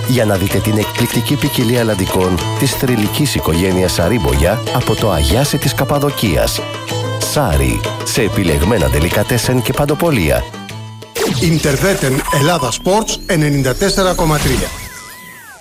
για να δείτε την εκπληκτική ποικιλία αλαντικών της θρυλικής οικογένειας Σαρίμπογια από το Αγιάσι της Καπαδοκίας. Σάρι, σε επιλεγμένα ντελικατέσεν και παντοπολία. Ιντερβέτεν Ελλάδα Sports 94,3.